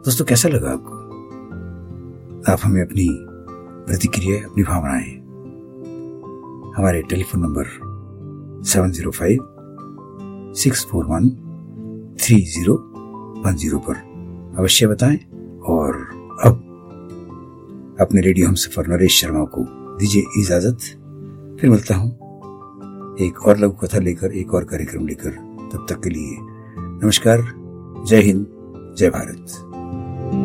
दोस्तों कैसा लगा आपको? आप हमें अपनी प्रतिक्रिया, अपनी भावनाएं हमारे टेलीफोन नंबर 7056413010 पर अवश्य बताएं। और अब अपने रेडियो हमसफर नरेश शर्मा को दीजिए इजाजत। फिर मिलता हूं एक और लघु कथा लेकर, एक और कार्यक्रम लेकर। तब तक के लिए नमस्कार, जय हिंद, जय भारत।